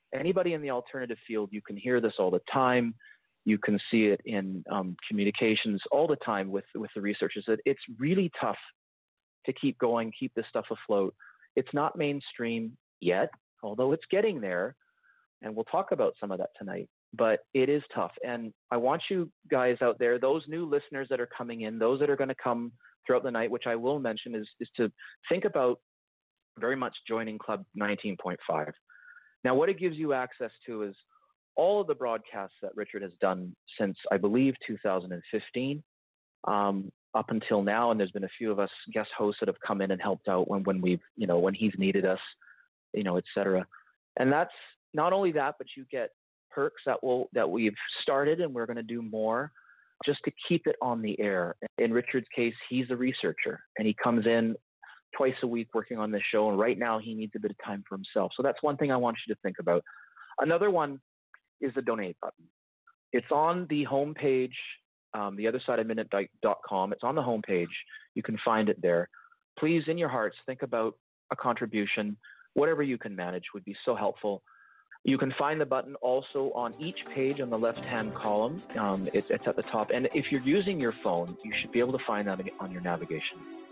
Anybody in the alternative field, you can hear this all the time. You can see it in communications all the time with the researchers, that it's really tough to keep going, keep this stuff afloat. It's not mainstream yet, although it's getting there. And we'll talk about some of that tonight, but it is tough. And I want you guys out there, those new listeners that are coming in, those that are going to come throughout the night, which I will mention, is to think about very much joining Club 19.5. Now, what it gives you access to is all of the broadcasts that Richard has done since, I believe, 2015 up until now. And there's been a few of us guest hosts that have come in and helped out when we've, when he's needed us, et cetera. And that's not only that, but you get perks that we've started, and we're going to do more just to keep it on the air. In Richard's case, he's a researcher, and he comes in twice a week working on this show. And right now he needs a bit of time for himself. So that's one thing I want you to think about. Another one is the donate button. It's on the homepage, theothersideofminute.com. It's on the homepage. You can find it there. Please, in your hearts, think about a contribution. Whatever you can manage would be so helpful. You can find the button also on each page on the left-hand column. It's at the top. And if you're using your phone, you should be able to find that on your navigation.